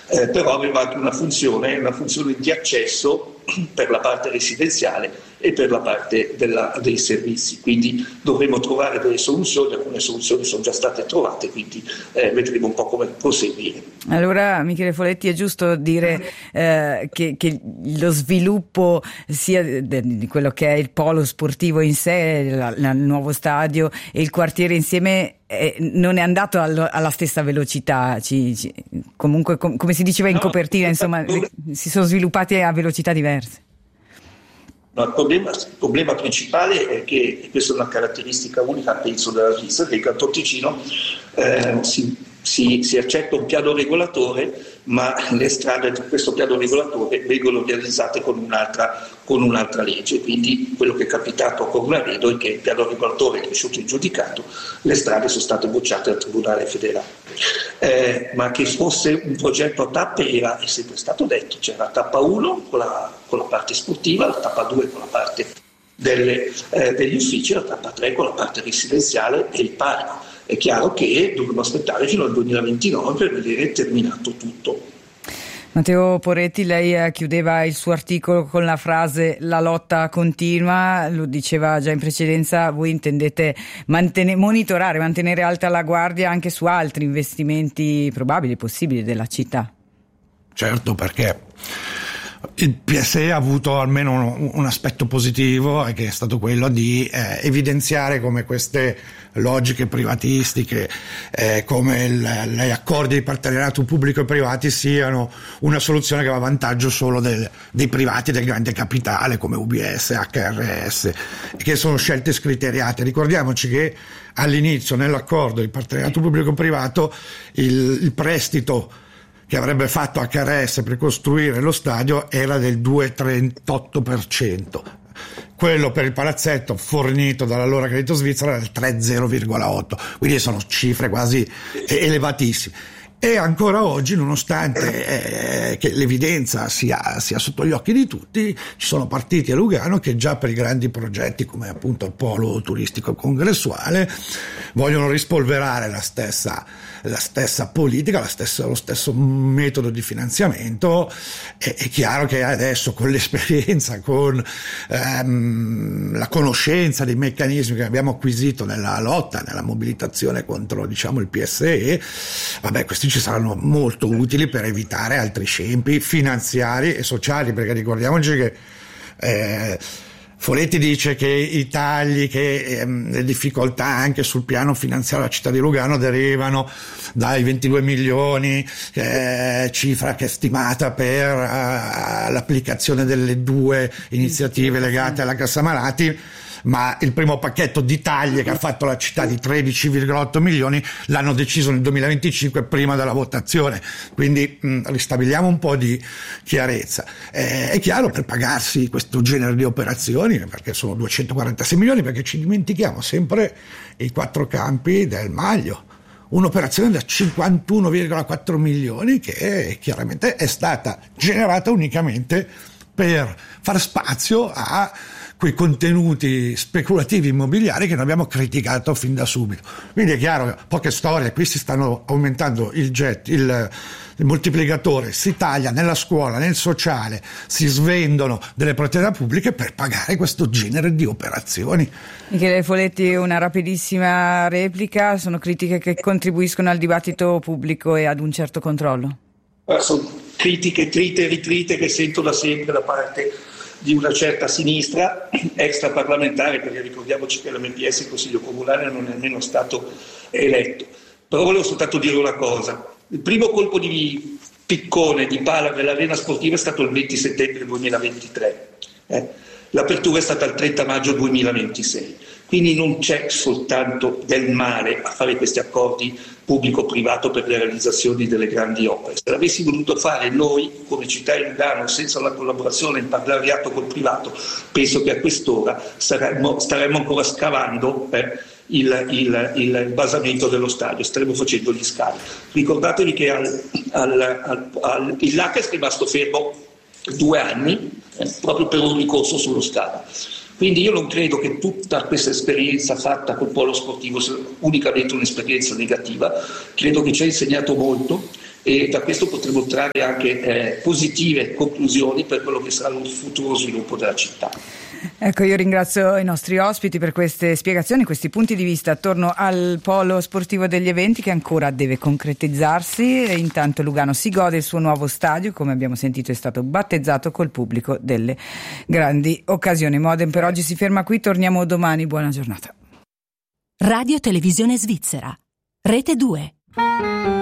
però aveva anche una funzione di accesso per la parte residenziale e per la parte dei servizi, quindi dovremo trovare delle soluzioni, alcune soluzioni sono già state trovate, quindi vedremo un po' come proseguire. Allora, Michele Foletti, è giusto dire che lo sviluppo sia di quello che è il polo sportivo in sé, il nuovo stadio e il quartiere insieme non è andato alla stessa velocità, comunque come si diceva in copertina, insomma, si sono sviluppati a velocità diverse. No, il problema principale è che, e questa è una caratteristica unica penso della Svizzera, che il Canton Ticino si accetta un piano regolatore, ma le strade di questo piano regolatore vengono realizzate con un'altra legge, quindi quello che è capitato a Cornaredo è che il piano regolatore è cresciuto in giudicato, le strade sono state bocciate al Tribunale federale, ma che fosse un progetto a tappe è sempre stato detto. C'era la tappa 1 con la parte sportiva, la tappa 2 con la parte degli uffici, la tappa 3 con la parte residenziale e il parco. È chiaro che dovremo aspettare fino al 2029 per vedere terminato tutto. Matteo Poretti, lei chiudeva il suo articolo con la frase "la lotta continua", lo diceva già in precedenza, voi intendete mantenere alta la guardia anche su altri investimenti probabili, possibili della città? Certo, perché il PSE ha avuto almeno un aspetto positivo, che è stato quello di evidenziare come queste logiche privatistiche, come gli accordi di partenariato pubblico e privati siano una soluzione che va a vantaggio solo dei privati del grande capitale come UBS, HRS, che sono scelte scriteriate. Ricordiamoci che all'inizio nell'accordo di partenariato pubblico e privato il prestito che avrebbe fatto HRS per costruire lo stadio era del 2,38%. Quello per il palazzetto fornito dall'allora Credito Svizzera era del 3,08%, quindi sono cifre quasi elevatissime. E ancora oggi, nonostante che l'evidenza sia sotto gli occhi di tutti, ci sono partiti a Lugano che già per i grandi progetti come appunto il polo turistico congressuale vogliono rispolverare la stessa politica, lo stesso metodo di finanziamento. È chiaro che adesso con l'esperienza, con la conoscenza dei meccanismi che abbiamo acquisito nella lotta, nella mobilitazione contro il PSE, questi ci saranno molto utili per evitare altri scempi finanziari e sociali, perché ricordiamoci che Foletti dice che i tagli, che le difficoltà anche sul piano finanziario della città di Lugano derivano dai 22 milioni, cifra che è stimata per l'applicazione delle due iniziative legate alla cassa malati, ma il primo pacchetto di tagli che ha fatto la città di 13,8 milioni l'hanno deciso nel 2025 prima della votazione, quindi ristabiliamo un po' di chiarezza. È chiaro, per pagarsi questo genere di operazioni, perché sono 246 milioni, perché ci dimentichiamo sempre i 4 campi del Maglio, un'operazione da 51,4 milioni che chiaramente è stata generata unicamente per far spazio a quei contenuti speculativi immobiliari che noi abbiamo criticato fin da subito. Quindi è chiaro, poche storie, qui si stanno aumentando il moltiplicatore, si taglia nella scuola, nel sociale, si svendono delle proprietà pubbliche per pagare questo genere di operazioni. Michele Foletti, una rapidissima replica: sono critiche che contribuiscono al dibattito pubblico e ad un certo controllo? Sono critiche trite e ritrite che sento da sempre da parte di una certa sinistra extraparlamentare, perché ricordiamoci che l'MPS, il Consiglio Comunale, non è nemmeno stato eletto. Però volevo soltanto dire una cosa: il primo colpo di piccone, di pala dell'arena sportiva è stato il 20 settembre 2023, l'apertura è stata il 30 maggio 2026, quindi non c'è soltanto del male a fare questi accordi pubblico-privato per le realizzazioni delle grandi opere. Se l'avessimo voluto fare noi come città di Lugano senza la collaborazione in partenariato col privato, penso che a quest'ora staremmo ancora scavando il basamento dello stadio, staremo facendo gli scavi. Ricordatevi che il LAC è rimasto fermo 2 anni proprio per un ricorso sullo scavo. Quindi io non credo che tutta questa esperienza fatta col polo sportivo sia unicamente un'esperienza negativa, credo che ci ha insegnato molto, e da questo potremo trarre anche positive conclusioni per quello che sarà il futuro sviluppo della città. Ecco, io ringrazio i nostri ospiti per queste spiegazioni, questi punti di vista attorno al polo sportivo degli eventi che ancora deve concretizzarsi. E intanto Lugano si gode il suo nuovo stadio, come abbiamo sentito è stato battezzato col pubblico delle grandi occasioni. Modem per oggi si ferma qui, torniamo domani, buona giornata. Radio Televisione Svizzera, Rete 2.